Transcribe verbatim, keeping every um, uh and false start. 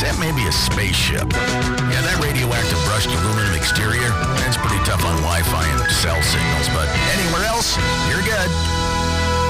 except maybe a spaceship. Yeah, that radioactive brushed aluminum exterior, that's pretty tough on Wi-Fi and cell signals.